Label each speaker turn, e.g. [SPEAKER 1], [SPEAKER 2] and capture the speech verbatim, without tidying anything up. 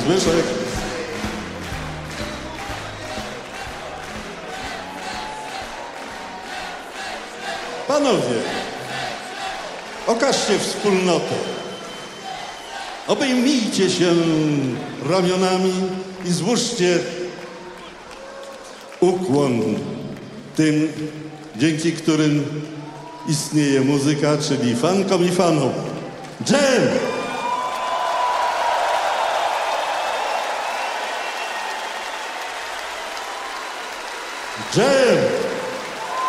[SPEAKER 1] Zbyszek. Panowie, okażcie wspólnotę. Obejmijcie się ramionami i złóżcie ukłon tym, dzięki którym istnieje muzyka, czyli fankom i fanom. Dżem!